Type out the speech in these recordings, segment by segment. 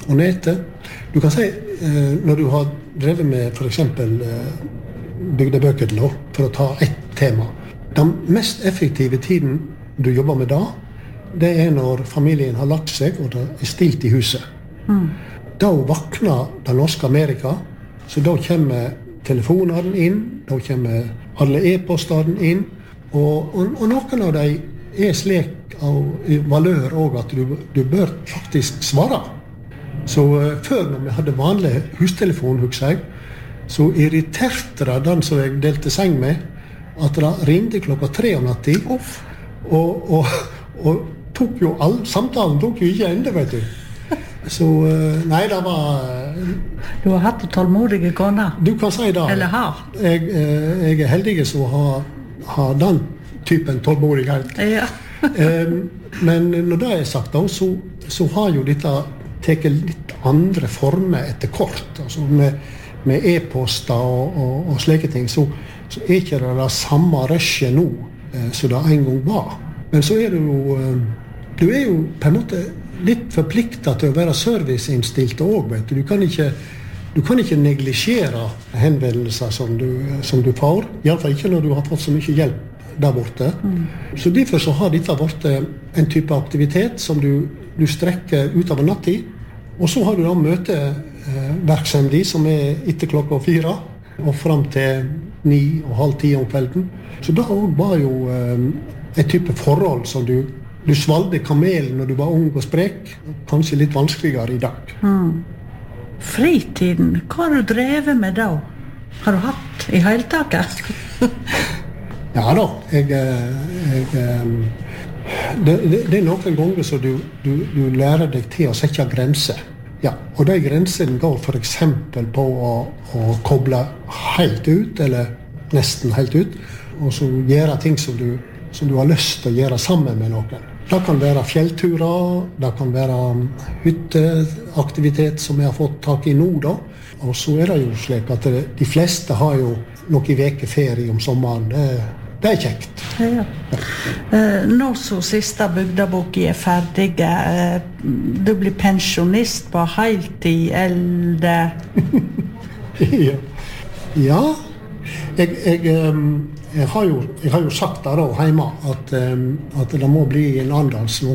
og nettet. Du kan si, når du har drevet med for eksempel bygdebøker nå, for å ta ett tema. Den mest effektive tiden du jobber med da, det når familien har lagt seg, og det stilt i huset. Da vakner det norske Amerika, så da kommer telefonene inn, da kommer alle e-postene inn, og noen av dem slik av valør også at du bør faktisk svare. Så før når vi hadde vanlig hustelefon, husker jeg, så irriterte det den som jeg delte seng med, at det ringte 3 om natten, og tok jo samtalen tok jo ikke ende, vet du. Så nei, det var... Du har hatt tålmodige koner? Du kan si det. Eller har? Jeg heldig som har den typen tålmodighet. Ja. Men når det sagt da, så har jo dette tatt litt andre former etter kort. Altså med e-poster og slike ting, så ikke det samme rushet nå som det en gang var. Men så det jo... Du jo på en måte litt forpliktet til å være serviceinnstilt også, vet du. Du kan ikke neglisjere henvendelser som du får. I alle fall ikke når du har fått så mye hjelp der borte. Så derfor så har dette vært en type aktivitet som du strekker ut av en nattid. Og så har du da møteverksemd som etter 4:00, og frem til 9 og halv 10 om kvelden. Så da var jo en type forhold som du svalgte kamelen når du var ung og sprek, kanskje litt vanskeligere i dag. Fritiden, hva har du drevet med da? Har du hatt i hele taket? Ja da, det noen ganger så du lærer deg til å sette grenser. Ja, og de grensene går for eksempel på å koble helt ut, eller nesten helt ut, og så gjøre ting som du har lyst til å gjøre sammen med noen. Det kan være fjellturer, det kan være hytteaktivitet som jeg har fått tak i nå da. Og så det jo slik at de fleste har jo noen vekeferie om sommeren. Det kjekt. Ja. Nå så siste bygdeboken ferdig. Du blir pensjonist på heltid, eller? Ja. Jeg har jo sagt det da hjemme at det må bli en andans nå.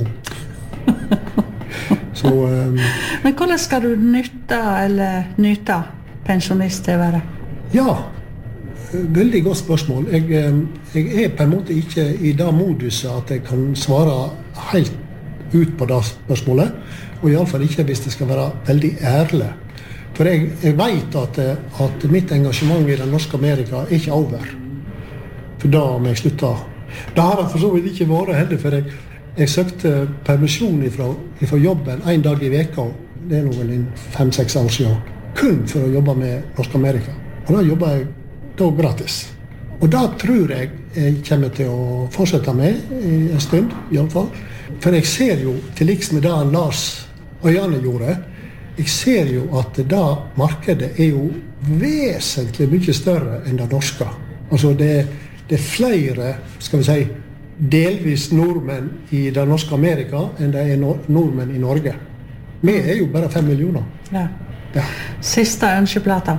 Så, men hvordan skal du nyte pensjonist til å være? Ja, veldig godt spørsmål. Jeg på en måte ikke i det moduset at jeg kan svare helt ut på det spørsmålet, og i alle fall ikke hvis det skal være veldig ærlig. For jeg vet at mitt engasjement i den norske Amerika ikke over. For da må jeg slutte. Det har jeg for så vidt ikke vært heller, for jeg søkte permisjon fra jobben en dag i veka, det nå vel 5-6 år siden, kun for å jobbe med norsk Amerika. Og da jobber jeg da gratis. Og da tror jeg kommer til å fortsette med i en stund, i alle fall. For jeg ser jo, til liks med det Lars og Janne gjorde, jeg ser jo at det markedet jo vesentlig mye større enn det norske. Altså det flere, skal vi si, delvis nordmenn i det norske Amerika enn det nordmenn i Norge. Vi jo bare 5 millioner. Ja. Siste ønskeplata.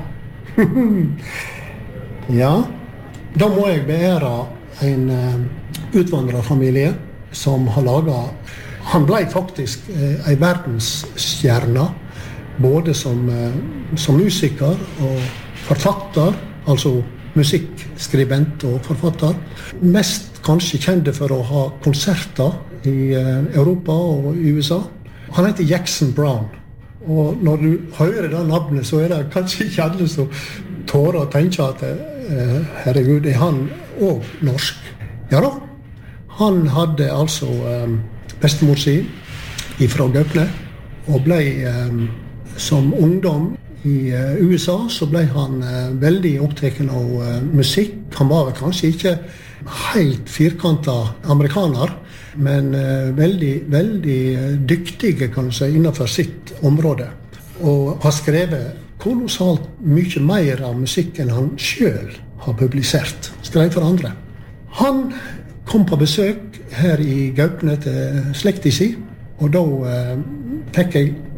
Ja, da må jeg beære en utvandrerfamilie som har laget... Han ble faktisk en verdensstjerne, både som musiker og forfatter, altså musikkskribent og forfatter. Mest kanskje kjente for å ha konserter i Europa og i USA. Han heter Jackson Browne. Og når du hører det navnet, så det kanskje ikke alle som tårer å tenke at herregud, han også norsk? Ja da, han hadde altså bestemor sin fra Gaupne, og ble som ungdom i USA, så ble han veldig opptatt av musikk. Han var kanskje ikke helt firkantet amerikaner, men veldig, veldig dyktige, kan du si, innenfor sitt område. Og har skrevet kolossalt mye mer av musikken han selv har publisert. Skrev for andre. Han kom på besøk her i Gaupne til slekta si, og da fikk jeg